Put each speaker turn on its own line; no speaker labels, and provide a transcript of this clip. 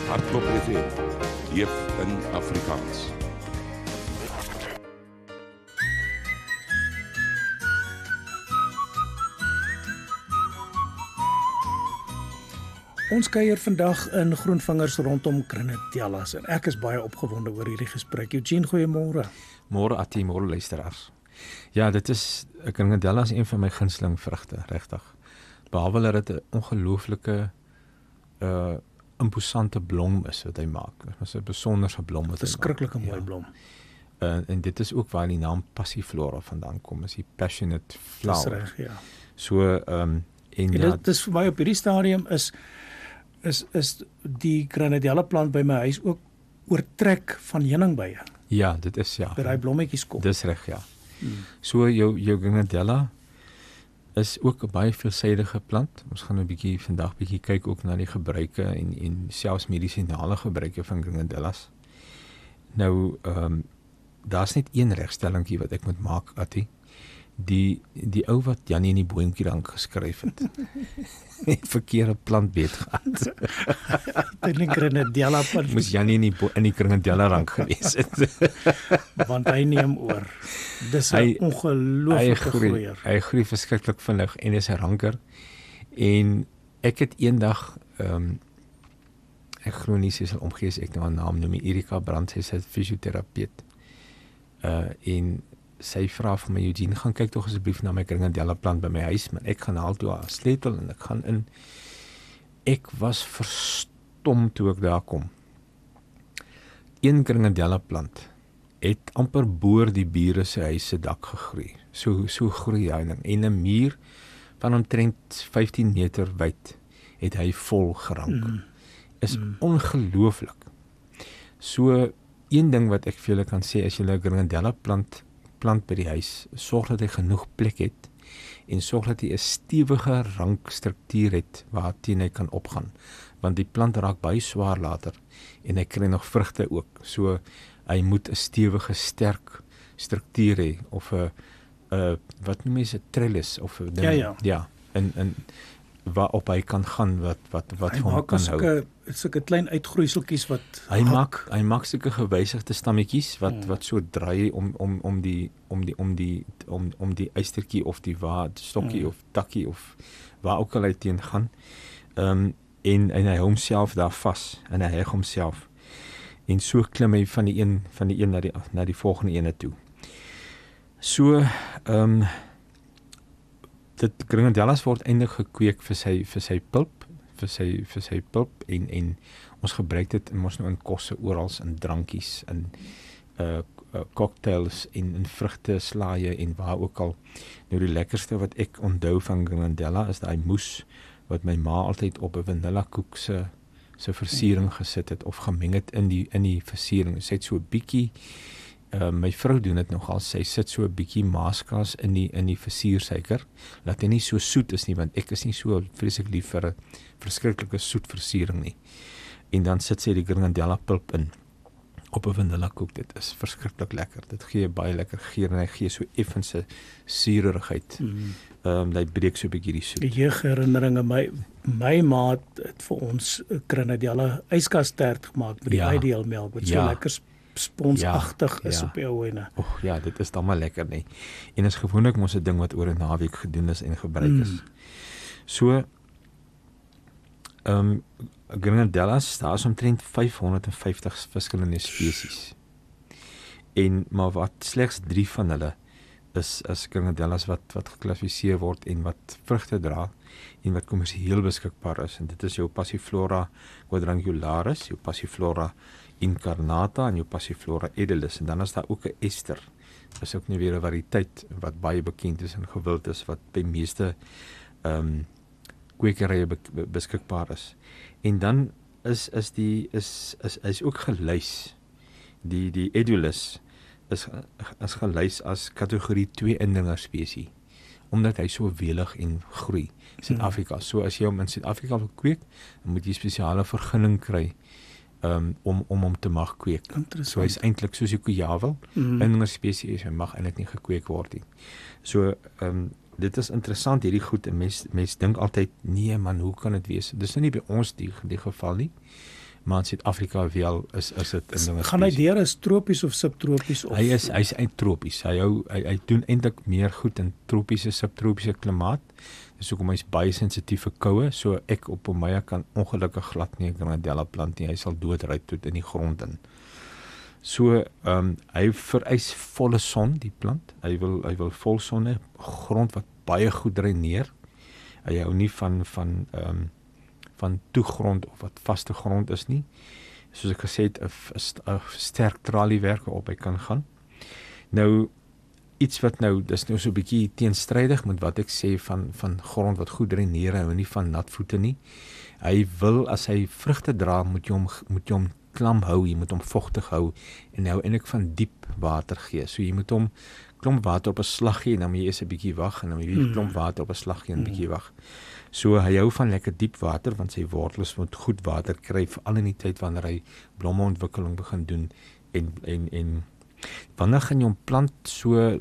Hardloop FM, leef in Afrikaans.
Ons kuier vandag in Groenvingers rondom Grenadillas en ek is baie opgewonde oor hierdie gesprek. Eugene, goeiemôre.
Môre Attie, môre luisteraars. Ja, dit is Grenadillas een van my gunsteling vrugte, regtig. Behalwe dat dit 'n ongelooflike imposante blom is wat hy maak. Dit is 'n besonderse blom wat hy maak.
Verskriklike mooi blom.
En dit is ook waar die naam Passiflora vandaan kom, is die passionate flower.
Dis reg, ja.
So en ja,
dit is vir my op hierdie stadium is die Grenadilla plant by my huis ook oortrek van heuningbye.
Ja, dit is ja.
By daai blommetjies kom.
Dis reg, ja. So jou Grenadilla is ook 'n baie veelsidige plant. Ons gaan vandag bietjie kyk ook na die gebruike en selfs medisinale gebruike van Grenadillas. Nou daar's net een regstellingkie wat ek moet maak, Attie. Die ou wat Janie in die boontjie rank geskryf het. Verkeerde plant beet gehad.
Die Grenadilla plant.
Moes Janie in die Grenadilla rank gewees het.
Want hy neem oor. Dis 'n ongelooflike groeier.
Hy groei verskriklik vinnig en is 'n ranker. En ek het eendag ek glo nie sy sal omgee as ek nou 'n naam noem, Erika Brand, sy is 'n fisioterapeut. En sy vra vir my, Eugene, gaan kyk tog asseblief na my Grenadilla plant by my huis, man. Ek gaan haal toe haar sleutel en ek gaan in. Ek was verstom toe ek daar kom. Een Grenadilla plant het amper boor die bure se huis se dak gegroei. So groei hy ding. En 'n muur van omtrent 15 meter wyd het hy vol gerank. Is ongelooflik. So een ding wat ek vir julle kan sê, as julle 'n Grenadilla plant by die huis, sorg dat hy genoeg plek het en sorg dat hy 'n stewige rankstruktuur het waarteen hy kan opgaan, want die plant raak baie swaar later en hy kry nog vrugte ook. So hy moet 'n stewige, sterk struktuur hê of 'n wat noem jy 'n trellis of 'n ding. Ja, en waarop hy kan gaan wat vir hom kan hou.
Sulke klein uitgroeiseltjies wat
hy maak sulke gewysigde stammetjies wat so draai om die eystertjie of die stokkie of takkie of waar ook al hy teen gaan. En hy hou homself daar vas en hy heg homself. En so klim hy van die een na die volgende ene toe. So dit Grenadillas word eintlik gekweek vir sy pulp, vir sy pulp en ons gebruik dit mos nou in kosse oral, in drankies, in cocktails en vrugte, slaaie en waar ook al. Nou die lekkerste wat ek onthou van Grenadilla is daai moes wat my ma altyd op 'n vanillakoek se versiering gesit het of gemeng het in die versiering. Sy het so 'n bietjie my vrou doen dit nogal, sy sit so 'n bietjie maaskas in die versiersuiker, laat hy nie so soet is nie, want ek is nie so vreeslik lief vir 'n verskriklike soet versiering nie. En dan sit sy die Grenadilla pulp in op 'n vanillakoek. Dit is verskriklik lekker. Dit gee baie lekker geur en hy gee so effense suurigheid. Hy breek so 'n bietjie die soet.
Jeugherinneringe, my ma het vir ons Grenadilla yskastert gemaak met die idealmelk wat so lekker sponsagtig is op die ou ene.
Ja, dit is dan maar lekker nie. En is gewoonlik mos 'n ding wat oor 'n naweek gedoen is en gebruik is. So Grenadillas, daar is omtrent 550 verskillende spesies. Maar wat slegs 3 van hulle is Grenadillas wat geklassifiseer word en wat vrugte dra en wat kommersieel beskikbaar is. En dit is jou Passiflora quadrangularis, jou Passiflora incarnata en jou Passiflora edulis. En dan is daar ook 'n ester. Dit is ook nie weer 'n variëteit wat baie bekend is en gewild is, wat by meeste kwekerye beskikbaar is. En dan is ook gelys. Die edulis is gelys as kategorie 2 indringerspesies, omdat hy so welig en groei. Suid-Afrika. So as jy hom in Suid-Afrika wil kweek, dan moet jy spesiale vergunning kry om hom te mag kweek. So hy's eintlik soos die kojawel, indringerspesies, hy mag eintlik nie gekweek word nie. So dit is interessant hierdie goed, en mens dink altyd, nee man, hoe kan dit wees? Dis nou nie by ons die geval nie. maar in Suid-Afrika wel is dit in dinge.
Gaan hy deur as tropies of subtropies of?
Hy's tropies. Hy doen eintlik meer goed in tropiese, subtropiese klimaat. Dis hoekom hy's baie sensitief vir koue, so ek op Omaya kan ongelukkig glad nie 'n granadella plant nie. Hy sal doodry tot in die grond in. So hy vereis volle son, die plant. Hy wil vol sonne, grond wat baie goed dreineer. Hy hou nie van toegrond of wat vaste grond is nie. Soos ek gesê het, 'n sterk traliewerk op hy kan gaan. Nou iets wat dis nou so 'n bietjie teenstrydig met wat ek sê van grond wat goed dreineer, hou nie van nat voete nie. Hy wil as hy vrugte dra, moet jy hom klam hou, jy moet hom vochtig hou en nou eintlik van diep water gee. So jy moet hom klomp water op 'n slag gee en dan moet jy eers 'n bietjie wag en dan moet jy weer klomp water op 'n slag gee en 'n bietjie wag. So hy hou van lekker diep water want sy wortels moet goed water kry veral in die tyd wanneer hy blommeontwikkeling begin doen en wanneer gaan jy hom plant so